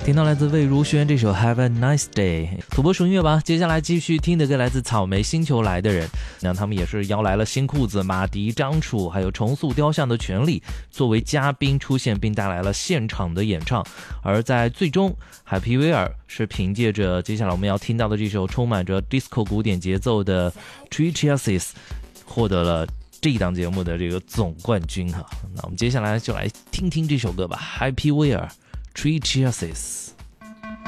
听到来自魏如萱这首 Have a Nice Day， 土拨鼠音乐吧。接下来继续听的歌来自草莓星球来的人，那他们也是邀来了新裤子、马迪、张楚还有重塑雕像的权利作为嘉宾出现，并带来了现场的演唱。而在最终，海皮威尔是凭借着接下来我们要听到的这首充满着 disco 古典节奏的 Three Cheers 获得了这一档节目的这个总冠军哈。那我们接下来就来听听这首歌吧， Happy Weir Three Cheers。